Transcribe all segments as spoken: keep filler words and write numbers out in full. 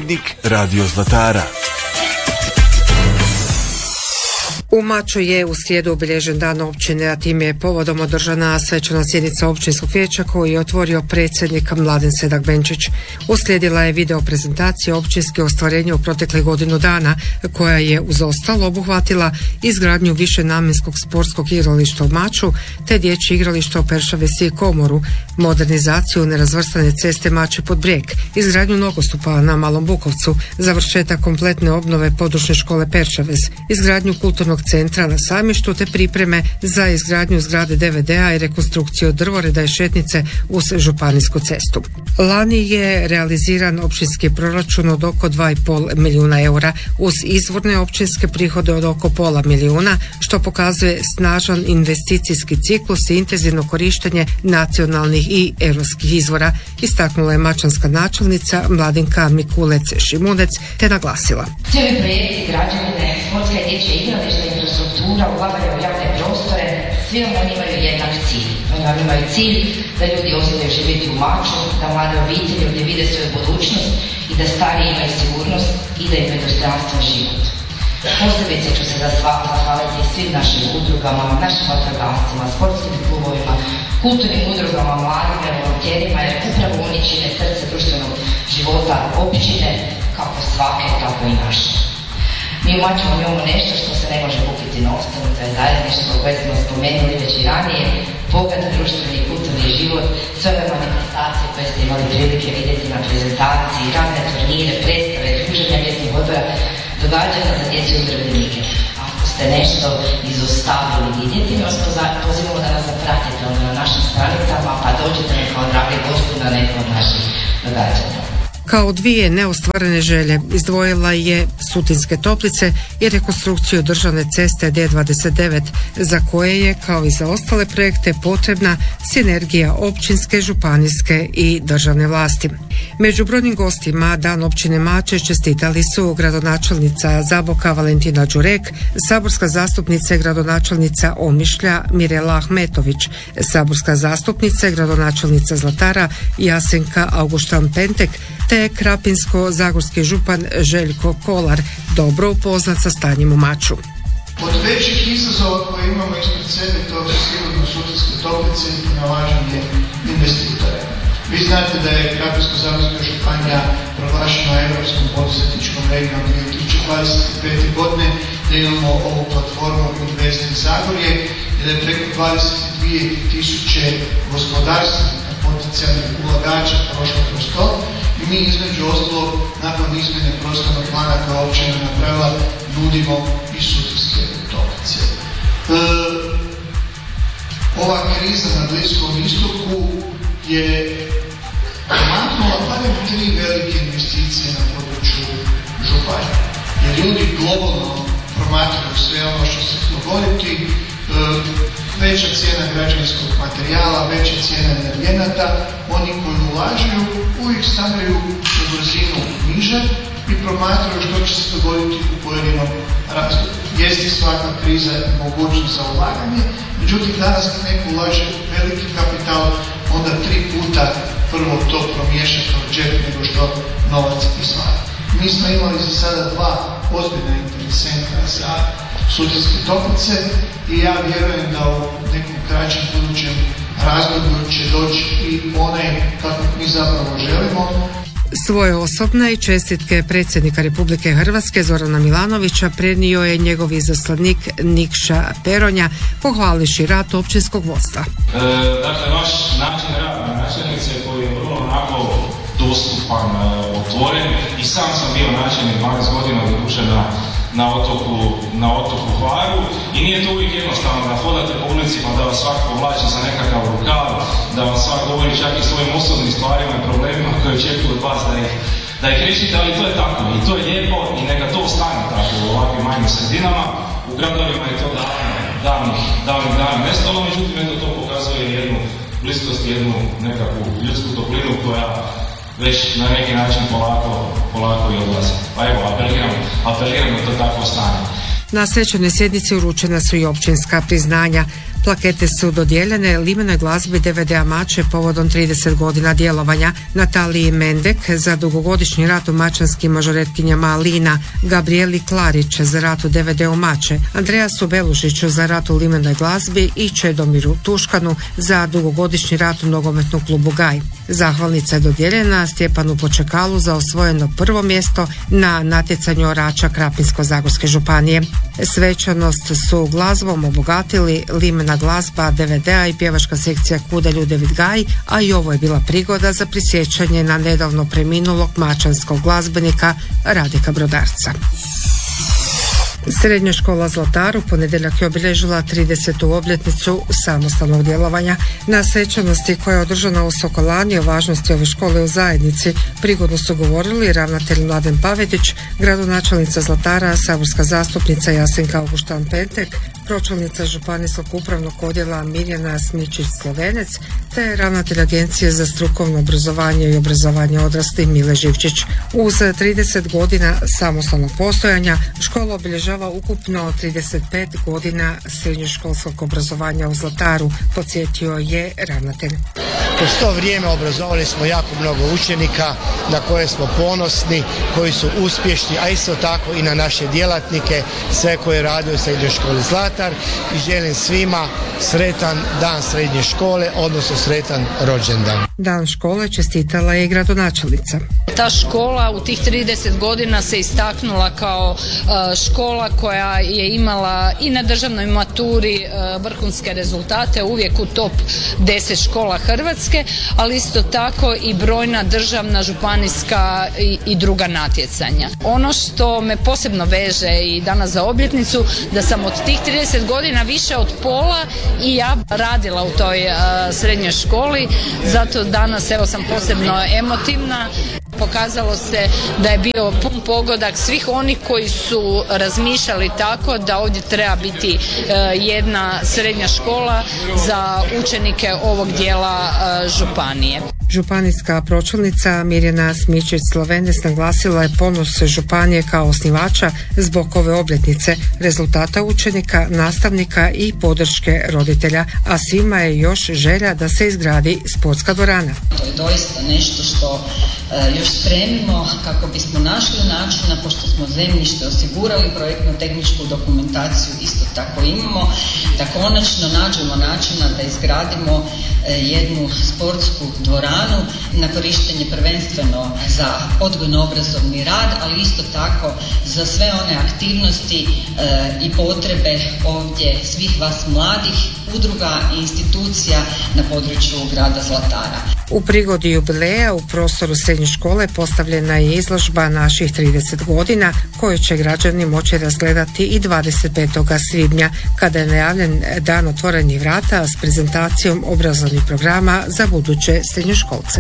Dnevnik Radio Zlatara. U Maču je u srijedu obilježen dan općine, a tim je povodom održana svečana sjednica općinskog vijeća koju je otvorio predsjednik Mladen Sedak-Benčić. Uslijedila je video prezentacija općinske ostvarenja u proteklih godinu dana, koja je uz ostalo obuhvatila izgradnju višenamjenskog sportskog igrališta u Maču, te dječje igrališta u Peršavesi i Komoru, modernizaciju nerazvrstane ceste Mače pod Brijeg, izgradnju nogostupa na Malom Bukovcu, završetak kompletne obnove područne škole Peršaves, izgradnju kulturnog centra na Sajmištu te pripreme za izgradnju zgrade D V D-a i rekonstrukciju drvoreda i šetnice uz županijsku cestu. Lani je realiziran općinski proračun od oko dva i pol milijuna eura uz izvorne općinske prihode od oko pola milijuna, što pokazuje snažan investicijski ciklus i intenzivno korištenje nacionalnih i europskih izvora, istaknula je mačanska načelnica Mladenka Mikulec-Šimunec te naglasila. Cijeli projekti građevine, sportska i dječja igrališta, infrastruktura, ulaganje u javne prostore, svi oni imaju jednak cilj. Oni imaju cilj da ljudi ostaju živjeti u Maču, da mlade obitelji ovdje vide svoju budućnost i da stariji imaju sigurnost i da imaju dostojanstven život. Posebice ću se zahvaliti svim našim udrugama, našim vatrogascima, sportskim klubovima, kulturnim udrugama, mladima, volonterima, jer upravo oni čine srce društvenog života općine, kako svake, tako i naše. Mi u Maču imamo nešto što se ne može kupiti novcem, to je zajedništvo koje smo spomenuli već i ranije, bogat društveni i kulturni život, sve ove manifestacije koje ste imali prilike vidjeti na prezentaciji, razne turnire, predstave, druženja mjesnih odbora, događanja za djecu i umirovljenike. Ako ste nešto izostavili vidjeti, mi vas pozivamo da nas zapratite na našim stranicama, pa dođete kao dragi gosti na neko od naših događanja. Kao dvije neostvarene želje izdvojila je Sutinske Toplice i rekonstrukciju državne ceste D dvadeset devet, za koje je, kao i za ostale projekte, potrebna sinergija općinske, županijske i državne vlasti. Među brojnim gostima dan općine Mače čestitali su gradonačelnica Zaboka Valentina Đurek, saborska zastupnica i gradonačelnica Omišlja Mirela Ahmetović, saborska zastupnica i gradonačelnica Zlatara Jasenka Augustan Pentek, te krapinsko-zagorski župan Željko Kolar, dobro upoznat sa stanjem u Maču. Od većih izazova koje imamo ispred sebe, to su sigurno Sutinske Toplice i pronalaženje investitora. Vi znate da je Krapinsko-zagorska županija proglašena europskom poduzetničkom regijom dvije tisuće dvadeset pete. godine, da imamo ovu platformu Invest in Zagorje i da je preko dvadeset dvije tisuće gospodarstvenika, potencijalnih ulagača prošlo kroz to. I mi između ostalog, nakon izmjene prostornog plana koja je općina napravila, nudimo i Sutinske Toplice. E, ova kriza na Bliskom istoku je namaknula barem tri velike investicije na području županije. Jer ljudi globalno promatraju sve ono što se dogoditi, e, veća cijena građevinskog materijala, veća cijena energenata, oni koji ulažu uvijek stavljaju u brzinu niže i promatraju što će se dogoditi u pojedinom razdoblju. Jeste svaka kriza i mogućnost za ulaganje, međutim danas kad neko ulaže veliki kapital, onda tri puta prvo to promiješa kao džep nego što novac izvara. Mi smo imali za sada dva ozbiljna interesenta za Sutinske Toplice i ja vjerujem da u nekom kraćem budućem razdoblju će doći i onaj kako mi zapravo želimo. Svoje osobne i čestitke predsjednika Republike Hrvatske Zorana Milanovića prenio je njegov izaslanik Nikša Peronja, pohvališi rad općinskog vodstva. E, dakle, vaš način rada načelnice koji je vrlo onako dostupan, otvoren, i sam sam bio načelnik dvanaest godina doduše na na otoku, na otoku Hvaru, i nije to uvijek jednostavno da hodate po ulici pa da vas svako povlači za nekakav rukav, da vam svako govori čak i svojim osobnim stvarima i problemima koje očekuju od vas da ih, da ih rešite, ali to je tako i to je lijepo i neka to ostane tako u ovakvim manjim sredinama. U gradovima je to davno, davnih, davnih dana nestalo, međutim eto to pokazuje jednu bliskost, jednu nekakvu ljudsku toplinu koja već na neki način polako, polako i odlazi. Pa evo, apeliram, apeliram da to tako stane. Na svečanoj sjednici uručena su i općinska priznanja. Plakete su dodijeljene limenoj glazbi D V D-a Mače povodom trideset godina djelovanja, Nataliji Mendek za dugogodišnji rad u mačanskim mažoretkinjama Alina, Gabrieli Klarić za rad u D V D-u Mače, Andreasu Belušiću za rad u limenoj glazbi i Čedomiru Tuškanu za dugogodišnji rad u nogometnom klubu Gaj. Zahvalnica je dodijeljena Stjepanu Počekalu za osvojeno prvo mjesto na natjecanju orača Krapinsko-zagorske županije. Svečanost su glazbom obogatili limena glazba D V D-a i pjevačka sekcija Kuda Ljudevid Gaj, a i ovo je bila prigoda za prisjećanje na nedavno preminulog mačanskog glazbenika Radika Brodarca. Srednja škola Zlatar u ponedjeljak je obilježila tridesetu obljetnicu samostalnog djelovanja. Na svečanosti koja je održana u Sokolani o važnosti ove škole u zajednici prigodno su govorili ravnatelj Mladen Pavetić, gradonačelnica Zlatara, saborska zastupnica Jasenka Auguštan-Pentek, pročelnica Županijskog upravnog odjela Mirjana Smičić-Slovenec te ravnatelj Agencije za strukovno obrazovanje i obrazovanje odraslih Mile Živčić. Uz trideset godina samostalnog postojanja škola obilježava ukupno trideset pet godina srednjoškolskog obrazovanja u Zlataru, podsjetio je ravnatelj. Kroz to vrijeme obrazovali smo jako mnogo učenika na koje smo ponosni, koji su uspješni, a isto tako i na naše djelatnike, sve koje rade u srednjoj školi Zlatar, i želim svima sretan dan srednje škole, odnosno sretan rođendan. Dan škole čestitala je i gradonačelnica. Ta škola u tih trideset godina se istaknula kao škola koja je imala i na državnoj maturi vrhunske rezultate, uvijek u top deset škola Hrvatske, ali isto tako i brojna državna, županijska i, i druga natjecanja. Ono što me posebno veže i danas za obljetnicu, da sam od tih trideset godina više od pola i ja radila u toj uh, srednjoj školi, zato danas evo sam posebno emotivna. Pokazalo se da je bio pun pogodak svih onih koji su razmišljali tako da ovdje treba biti uh, jedna srednja škola za učenike ovog dijela uh, županije. Županijska pročelnica Mirjana Smičić-Slovenec naglasila je ponos županije kao osnivača zbog ove obljetnice, rezultata učenika, nastavnika i podrške roditelja, a svima je još želja da se izgradi sportska dvorana. To je doista nešto što e, još spremimo kako bismo našli načina, pošto smo zemljište osigurali, projektno-tehničku dokumentaciju isto tako imamo, da konačno nađemo načina da izgradimo e, jednu sportsku dvoranu na korištenje prvenstveno za odgojno-obrazovni rad, ali isto tako za sve one aktivnosti e, i potrebe ovdje svih vas mladih, udruga i institucija na području grada Zlatara. U prigodi jubileja u prostoru srednje škole postavljena je izložba naših trideset godina koju će građani moći razgledati i dvadeset petog svibnja kada je najavljen dan otvorenih vrata s prezentacijom obrazovnih programa za buduće srednjoškolce.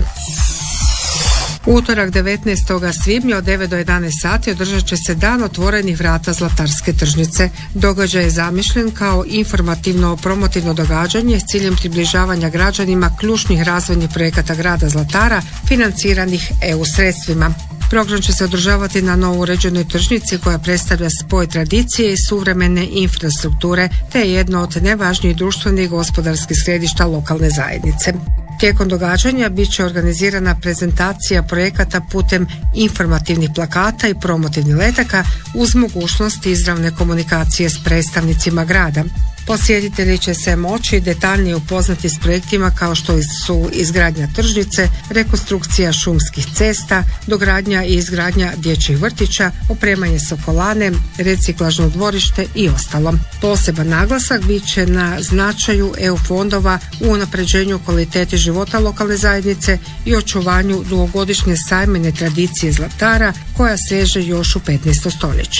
U utorak devetnaestog svibnja od devet do jedanaest sati održat će se dan otvorenih vrata Zlatarske tržnice. Događaj je zamišljen kao informativno-promotivno događanje s ciljem približavanja građanima ključnih razvojnih projekata grada Zlatara financiranih E U sredstvima. Program će se održavati na novo uređenoj tržnici koja predstavlja spoj tradicije i suvremene infrastrukture te je jedno od najvažnijih društvenih i gospodarskih središta lokalne zajednice. Tijekom događanja bit će organizirana prezentacija projekata putem informativnih plakata i promotivnih letaka uz mogućnost izravne komunikacije s predstavnicima grada. Posjetitelji će se moći detaljnije upoznati s projektima kao što su izgradnja tržnice, rekonstrukcija šumskih cesta, dogradnja i izgradnja dječjih vrtića, opremanje Sokolane, reciklažno dvorište i ostalo. Poseban naglasak bit će na značaju E U fondova u unapređenju kvalitete života lokalne zajednice i očuvanju dugogodišnje sajmene tradicije Zlatara koja seže još u petnaesto stoljeće.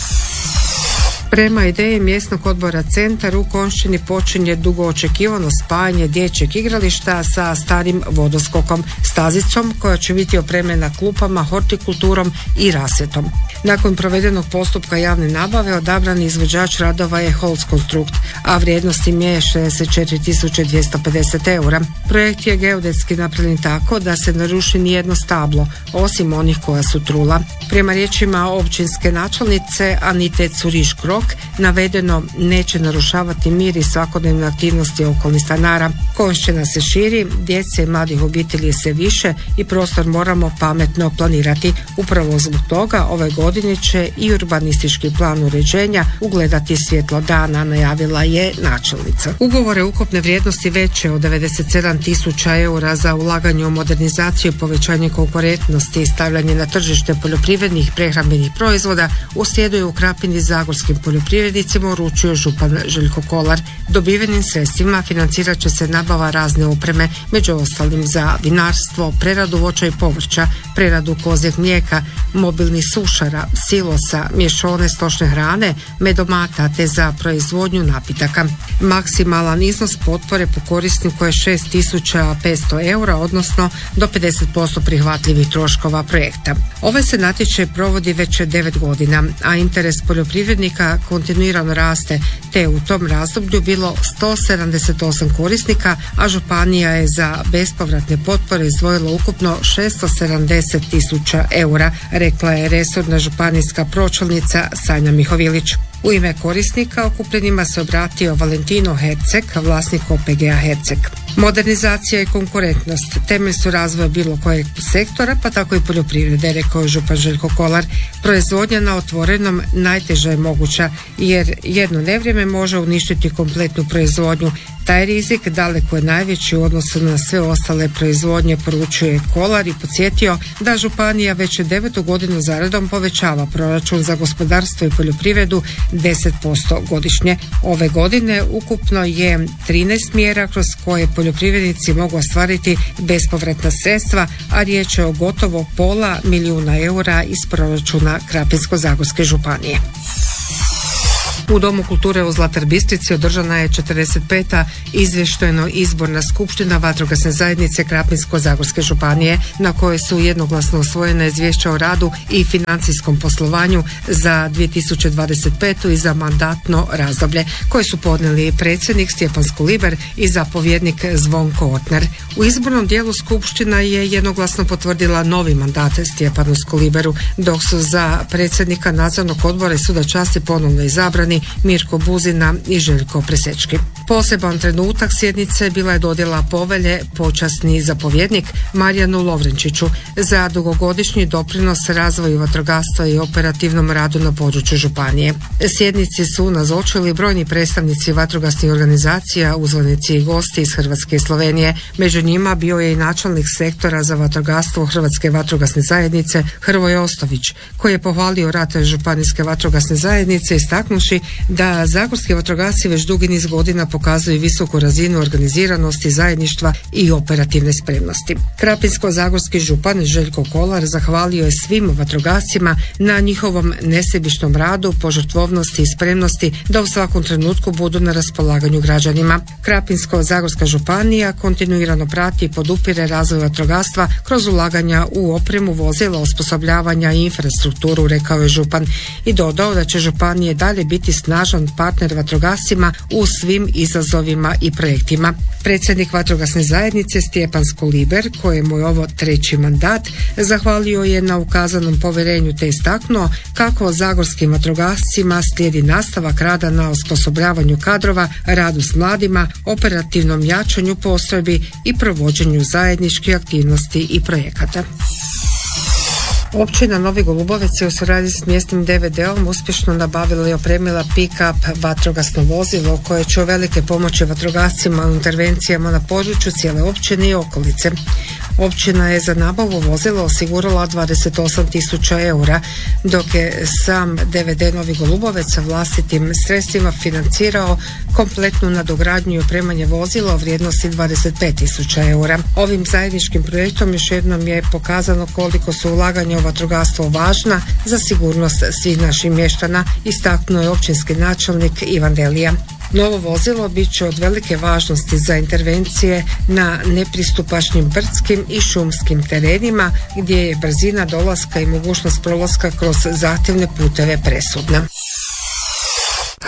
Prema ideji mjesnog odbora Centar u Konjšćini počinje dugo očekivano spajanje dječjeg igrališta sa starim vodoskokom, stazicom koja će biti opremljena klupama, hortikulturom i rasvjetom. Nakon provedenog postupka javne nabave odabrani izvođač radova je Holzkonstrukt, a vrijednost im je šezdeset četiri tisuće dvjesto pedeset eura. Projekt je geodetski napravljen tako da se ne ruši nijedno stablo, osim onih koja su trula. Prema riječima općinske načelnice Anite Curiš-Krok, dok navedeno neće narušavati mir i svakodnevne aktivnosti okolnih stanara. Konšćina se širi, djece i mladih obitelji je sve više i prostor moramo pametno planirati. Upravo zbog toga ove godine će i urbanistički plan uređenja ugledati svjetlo dana, najavila je načelnica. Ugovore ukupne vrijednosti veće od devedeset sedam tisuća eura za ulaganje u modernizaciju i povećanje konkurentnosti i stavljanje na tržište poljoprivrednih i prehrambenih proizvoda u srijedu je u Krapini zagorskim poljoprivrednicima uručio župan Željko Kolar. Dobivenim sredstvima financirat će se nabava razne opreme, među ostalim za vinarstvo, preradu voća i povrća, preradu kozjeg mlijeka, mobilnih sušara, silosa, mješovne stočne hrane, medomata te za proizvodnju napitaka. Maksimalan iznos potpore po korisniku je šest tisuća petsto eura, odnosno do pedeset posto prihvatljivih troškova projekta. Ovaj se natječaj provodi već devet godina, a interes poljoprivrednika kontinuirano raste, te u tom razdoblju bilo sto sedamdeset osam korisnika, a županija je za bespovratne potpore izdvojila ukupno šesto sedamdeset tisuća eura, rekla je resorna županijska pročelnica Sanja Mihovilić. U ime korisnika okupljenima se obratio Valentino Herceg, vlasnik O P G-a Herceg. Modernizacija i konkurentnost temelj su razvoja bilo kojeg sektora, pa tako i poljoprivrede, rekao je župan Željko Kolar. Proizvodnja na otvorenom najteža je moguća, jer jedno nevrijeme može uništiti kompletnu proizvodnju. Taj rizik daleko je najveći u odnosu na sve ostale proizvodnje, poručuje Kolar i podsjetio da županija već devetu godinu zaredom povećava proračun za gospodarstvo i poljoprivredu deset posto godišnje. Ove godine ukupno je trinaest mjera kroz koje poljoprivrednici mogu ostvariti bespovratna sredstva, a riječ je o gotovo pola milijuna eura iz proračuna Krapinsko-zagorske županije. U Domu kulture u Zlatar Bistrici održana je četrdeset peta izvještajno izborna skupština vatrogasne zajednice Krapinsko-zagorske županije, na kojoj su jednoglasno usvojena izvješća o radu i financijskom poslovanju za dvije tisuće dvadeset petu i za mandatno razdoblje, koje su podnijeli predsjednik Stjepan Skoliber i zapovjednik Zvonko Otner. U izbornom dijelu skupština je jednoglasno potvrdila novi mandat Stjepanu Skoliberu, dok su za predsjednika nadzornog odbora i suda časti ponovno izabrani Mirko Buzina i Željko Presečki. Poseban trenutak sjednice bila je dodjela povelje počasni zapovjednik Marijanu Lovrenčiću za dugogodišnji doprinos razvoju vatrogastva i operativnom radu na području županije. Sjednici su nazočili brojni predstavnici vatrogasnih organizacija, uzvanici i gosti iz Hrvatske i Slovenije. Među njima bio je i načelnik sektora za vatrogastvo Hrvatske vatrogasne zajednice Hrvoje Ostović, koji je pohvalio rad županijske vatrogasne zajednice istaknuši da zagorski vatrogasci već dugi niz godina pokazuju visoku razinu organiziranosti, zajedništva i operativne spremnosti. Krapinsko-zagorski župan Željko Kolar zahvalio je svim vatrogascima na njihovom nesebičnom radu, požrtvovnosti i spremnosti da u svakom trenutku budu na raspolaganju građanima. Krapinsko-zagorska županija kontinuirano prati i podupire razvoj vatrogastva kroz ulaganja u opremu, vozila, osposobljavanja i infrastrukturu, rekao je župan i dodao da će županije dalje biti snažan partner vatrogascima u svim izazovima i projektima. Predsjednik vatrogasne zajednice Stjepan Skoliber, kojemu je ovo treći mandat, zahvalio je na ukazanom povjerenju te istaknuo kako zagorskim vatrogascima slijedi nastavak rada na osposobljavanju kadrova, radu s mladima, operativnom jačanju postrojbi i provođenju zajedničkih aktivnosti i projekata. Općina Novi Golubovec je u suradnji s mjesnim D V D-om uspješno nabavila i opremila pick-up vatrogasno vozilo koje će uvelike pomoći vatrogascima u intervencijama na području cijele općine i okolice. Općina je za nabavu vozila osigurala dvadeset osam tisuća eura, dok je sam D V D Novi Golubovec sa vlastitim sredstvima financirao kompletnu nadogradnju i opremanje vozila u vrijednosti dvadeset pet tisuća eura. Ovim zajedničkim projektom još jednom je pokazano koliko su ulaganja u vatrogastvo važna za sigurnost svih naših mještana, istaknuo je općinski načelnik Ivan Delija. Novo vozilo bit će od velike važnosti za intervencije na nepristupačnim brdskim i šumskim terenima gdje je brzina dolaska i mogućnost prolaska kroz zahtjevne puteve presudna.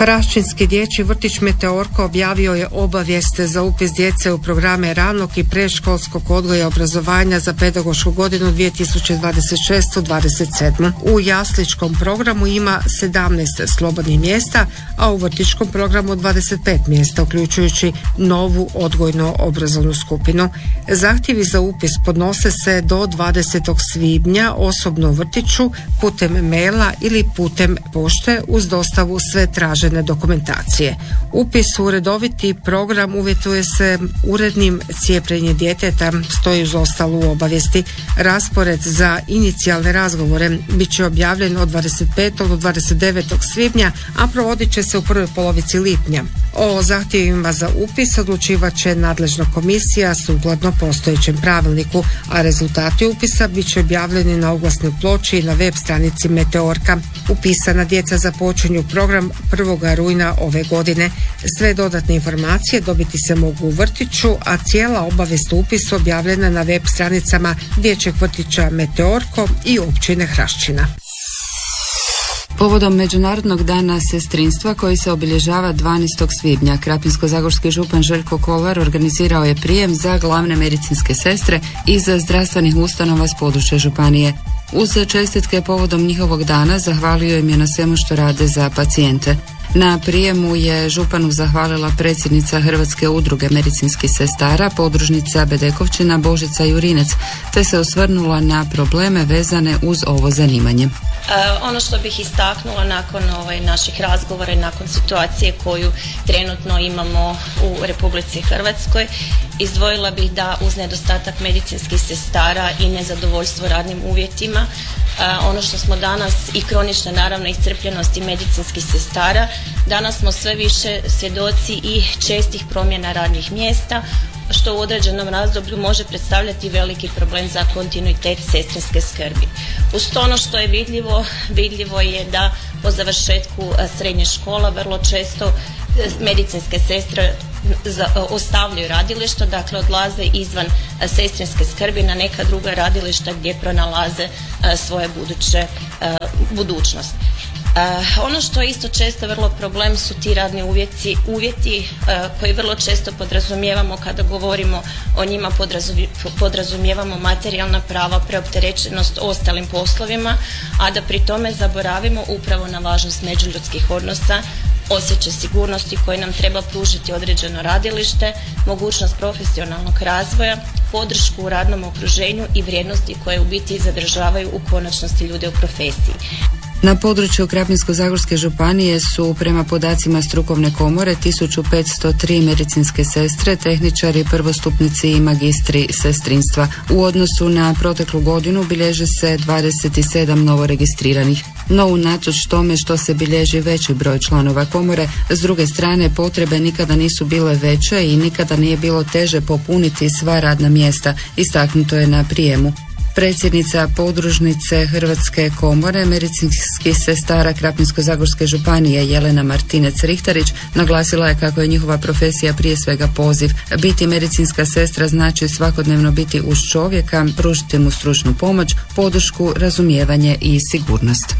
Hraščinski dječji vrtić Meteorka objavio je obavijest za upis djece u programe ranog i predškolskog odgoja i obrazovanja za pedagošku godinu dvije tisuće dvadeset šeste dvadeset sedme. U jasličkom programu ima sedamnaest slobodnih mjesta, a u vrtićkom programu dvadeset pet mjesta, uključujući novu odgojno-obrazovnu skupinu. Zahtjevi za upis podnose se do dvadesetog svibnja osobno u vrtiću, putem maila ili putem pošte uz dostavu sve tražene dokumentacije. Upis u redoviti program uvjetuje se urednim cijepljenjem djeteta, stoji uz ostalu obavijesti. Raspored za inicijalne razgovore bit će objavljen od dvadeset petog do dvadeset devetog svibnja, a provodit će se u prvoj polovici lipnja. O zahtjevima za upis odlučivat će nadležna komisija sukladno postojećem pravilniku, a rezultati upisa bit će objavljeni na oglasnoj ploči i na web stranici Meteorka. Upisana djeca započinju program prvog rujna ove godine. Sve dodatne informacije dobiti se mogu u vrtiću, a cijela obavijest o upisu objavljena na web stranicama dječjeg vrtića Meteorko i općine Hraščina. Povodom Međunarodnog dana sestrinstva koji se obilježava dvanaestog svibnja, krapinsko-zagorski župan Željko Kolar organizirao je prijem za glavne medicinske sestre iz zdravstvenih ustanova s područja županije. Uz čestitke povodom njihovog dana zahvalio im je na svemu što rade za pacijente. Na prijemu je županu zahvalila predsjednica Hrvatske udruge medicinskih sestara, podružnica Bedekovčina Božica Jurinec, te se osvrnula na probleme vezane uz ovo zanimanje. E, ono što bih istaknula nakon ovaj, naših razgovora i nakon situacije koju trenutno imamo u Republici Hrvatskoj, izdvojila bih da uz nedostatak medicinskih sestara i nezadovoljstvo radnim uvjetima, e, ono što smo danas i kronična naravno iscrpljenosti medicinskih sestara, danas smo sve više svjedoci i čestih promjena radnih mjesta, što u određenom razdoblju može predstavljati veliki problem za kontinuitet sestrinske skrbi. Uz to ono što je vidljivo, vidljivo je da po završetku srednje škola vrlo često medicinske sestre ostavljaju radilišta, dakle odlaze izvan sestrinske skrbi na neka druga radilišta gdje pronalaze svoje buduće budućnost. Uh, ono što je isto često vrlo problem su ti radni uvjeti, uvjeti uh, koji vrlo često podrazumijevamo kada govorimo o njima, podrazumijevamo materijalna prava, preopterećenost ostalim poslovima, a da pri tome zaboravimo upravo na važnost međuljudskih odnosa, osjećaj sigurnosti koji nam treba pružiti određeno radilište, mogućnost profesionalnog razvoja, podršku u radnom okruženju i vrijednosti koje u biti zadržavaju u konačnosti ljude u profesiji. Na području Krapinsko-zagorske županije su prema podacima strukovne komore tisuću petsto tri medicinske sestre, tehničari, prvostupnici i magistri sestrinstva. U odnosu na proteklu godinu bilježe se dvadeset sedam novoregistriranih. No unatoč tome što se bilježi veći broj članova komore, s druge strane potrebe nikada nisu bile veće i nikada nije bilo teže popuniti sva radna mjesta, istaknuto je na prijemu. Predsjednica podružnice Hrvatske komore medicinskih sestara Krapinsko-zagorske županije Jelena Martinec-Rihtarić naglasila je kako je njihova profesija prije svega poziv. Biti medicinska sestra znači svakodnevno biti uz čovjeka, pružiti mu stručnu pomoć, podršku, razumijevanje i sigurnost.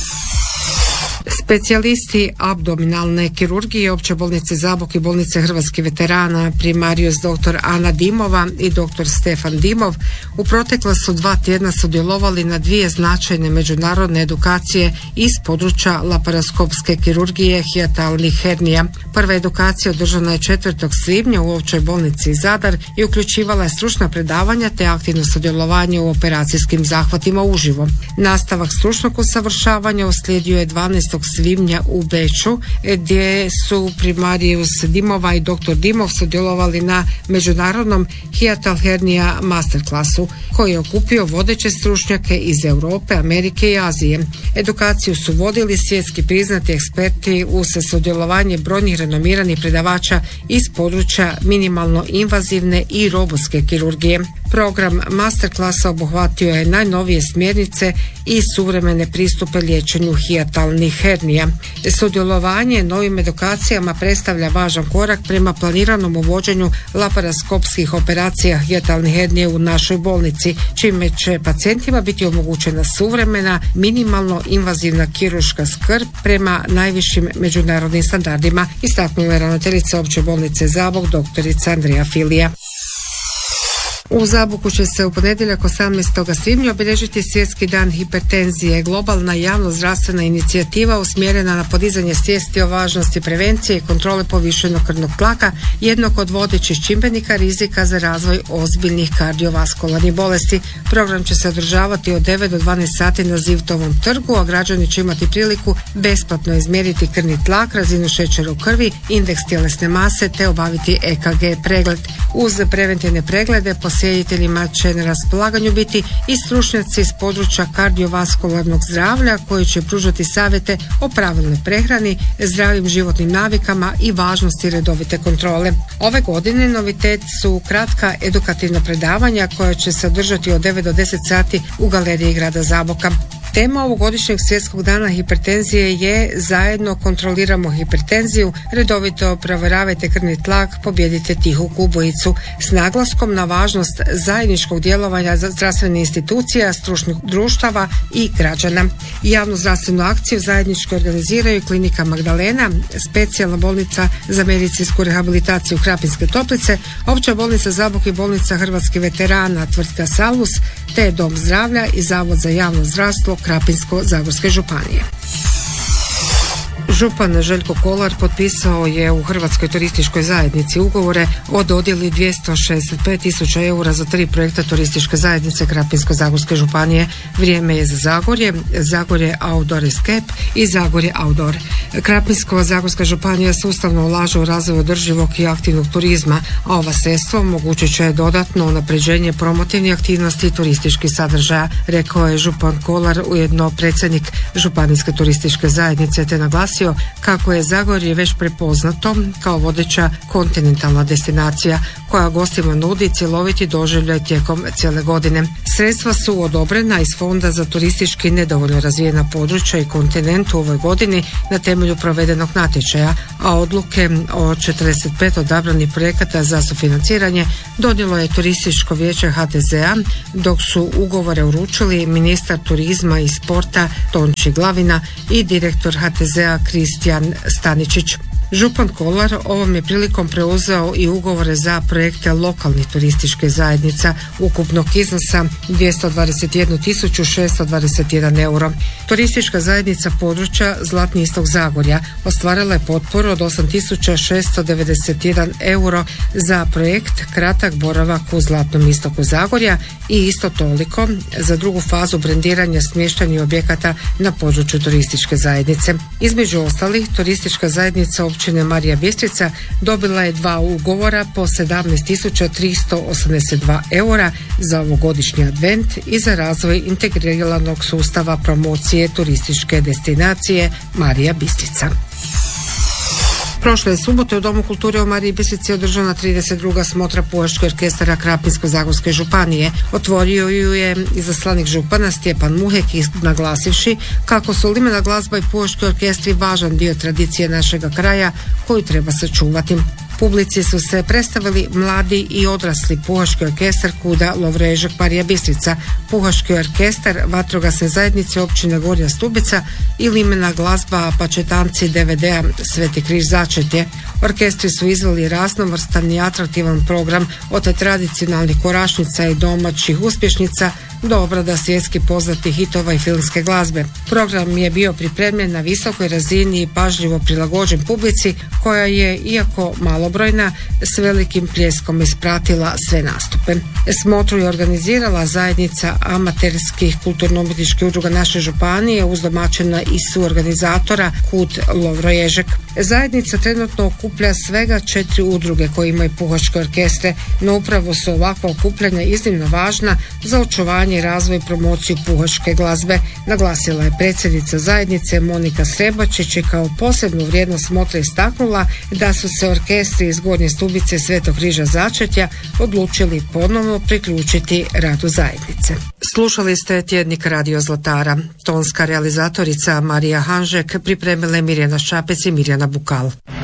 Specijalisti abdominalne kirurgije Opće bolnice Zabok i bolnice Hrvatskih veterana primarijus dr. Ana Dimova i dr. Stefan Dimov u protekla su dva tjedna sudjelovali na dvije značajne međunarodne edukacije iz područja laparoskopske kirurgije hijatalnih hernija. Prva edukacija održana je četvrtog svibnja u Općoj bolnici Zadar i uključivala je stručna predavanja te aktivno sudjelovanje u operacijskim zahvatima uživo. Nastavak stručnog usavršavanja uslijedio je dvanaestog svibnja u Beču, gdje su primarijus Dimova i dr. Dimov sudjelovali na međunarodnom hijatal hernija masterklasu, koji je okupio vodeće stručnjake iz Europe, Amerike i Azije. Edukaciju su vodili svjetski priznati eksperti uz sudjelovanje brojnih renomiranih predavača iz područja minimalno invazivne i robotske kirurgije. Program masterklasa obuhvatio je najnovije smjernice i suvremene pristupe liječenju hijatalnih hernija. najvažnija. Sudjelovanje novim edukacijama predstavlja važan korak prema planiranom uvođenju laparoskopskih operacija hijatalne hernije u našoj bolnici, čime će pacijentima biti omogućena suvremena, minimalno invazivna kirurška skrb prema najvišim međunarodnim standardima, istaknula je ravnateljica Opće bolnice Zabok, doktorica Andreja Filija. U Zaboku će se u ponedjeljak osamnaestog svibnja obilježiti Svjetski dan hipertenzije, globalna javno-zdravstvena inicijativa usmjerena na podizanje svijesti o važnosti prevencije i kontrole povišenog krvnog tlaka, jednog od vodećih čimbenika rizika za razvoj ozbiljnih kardiovaskularnih bolesti. Program će se održavati od devet do dvanaest sati na Zivtovom trgu, a građani će imati priliku besplatno izmjeriti krvni tlak, razinu šećera u krvi, indeks tjelesne mase te obaviti E K G pregled. Uz preventivne preglede posjetiteljima će na raspolaganju biti i stručnjaci iz područja kardiovaskularnog zdravlja koji će pružati savjete o pravilnoj prehrani, zdravim životnim navikama i važnosti redovite kontrole. Ove godine novitet su kratka edukativna predavanja koja će se održati od devet do deset sati u galeriji grada Zaboka. Tema ovogodišnjeg svjetskog dana hipertenzije je Zajedno kontroliramo hipertenziju, redovito provjeravajte krvni tlak, pobijedite tihu ubojicu, s naglaskom na važnost zajedničkog djelovanja zdravstvenih institucija, stručnih društava i građana. Javnu zdravstvenu akciju zajednički organiziraju Klinika Magdalena, Specijalna bolnica za medicinsku rehabilitaciju Krapinske Toplice, Opća bolnica Zabok i bolnica hrvatskih veterana tvrtka Salus, te Dom zdravlja i Zavod za javno zdravstvo Krapinsko-zagorske županije. Župan Željko Kolar potpisao je u Hrvatskoj turističkoj zajednici ugovore o dodjeli dvjesto šezdeset pet tisuća eura za tri projekta turističke zajednice Krapinsko-zagorske županije. Vrijeme je za Zagorje, Zagorje Outdoor Escape i Zagorje Outdoor. Krapinsko-zagorska županija sustavno ulaže u razvoj održivog i aktivnog turizma, a ova sredstva omogućit će dodatno unapređenje promotivnih aktivnosti i turističkih sadržaja, rekao je župan Kolar, ujedno predsjednik Županijske turističke zajednice, te naglasio kako je Zagorje već prepoznato kao vodeća kontinentalna destinacija koja gostima nudi cjeloviti doživljaj tijekom cijele godine. Sredstva su odobrena iz Fonda za turistički nedovoljno razvijena područja i kontinent u ovoj godini na temelju provedenog natječaja, a odluke o četrdeset pet odabranih projekata za sufinanciranje donijelo je Turističko vijeće H T Z-a, dok su ugovore uručili ministar turizma i sporta Tonči Glavina i direktor H T Z-a Kristijan Staničić. Župan Kolar ovom je prilikom preuzeo i ugovore za projekte lokalnih turističkih zajednica ukupnog iznosa dvjesto dvadeset jednu tisuću šesto dvadeset jedan euro. Turistička zajednica područja Zlatni istok Zagorja ostvarila je potporu od osam tisuća šesto devedeset jedan euro za projekt Kratak boravak u Zlatnom istoku Zagorja i isto toliko za drugu fazu brendiranja smještajnih objekata na području turističke zajednice. Između ostalih, turistička zajednica općine Marija Bistrica dobila je dva ugovora po sedamnaest tisuća tristo osamdeset dva eura za ovogodišnji advent i za razvoj integriranog sustava promocije turističke destinacije Marija Bistrica. Prošle subote u Domu kulture u Mariji Bistrici održana trideset druga smotra Puhačkog orkestara Krapinsko-zagorske županije. Otvorio ju je izaslanik župana Stjepan Muhek, naglasivši kako su limena glazba i puhački orkestri važan dio tradicije našega kraja koju treba sačuvati. Publici su se predstavili mladi i odrasli Puhački orkestar Kuda Lovrežak Marija Bistrica, Puhački orkestar vatrogasne zajednice općine Gornja Stubica i limena glazba Pačetanci D V D-a Sveti križ Začetje. Orkestri su izveli raznovrstan i atraktivan program od tradicionalnih korašnica i domaćih uspješnica do obrada svjetski poznatih hitova i filmske glazbe. Program je bio pripremljen na visokoj razini i pažljivo prilagođen publici koja je, iako malobrojna, s velikim pljeskom ispratila sve nastupe. Smotru je organizirala zajednica amaterskih kulturno-umjetničkih udruga naše županije uz domaćina i suorganizatora Kud Lovroježek. Zajednica trenutno okuplja svega četiri udruge koje imaju puhačke orkestre, no upravo su ovakva okupljanja iznimno važna za očuvanje očuvanje i razvoj i promociju puhačke glazbe, naglasila je predsjednica zajednice Monika Srebačić i kao posebnu vrijednost smotre istaknula da su se orkestri iz Gornje Stubice Svetog križa Začetja odlučili ponovno priključiti radu zajednice. Slušali ste tjednik Radio Zlatara. Tonska realizatorica Marija Hanžek, pripremile Mirjana Šapec i Mirjana Bukal.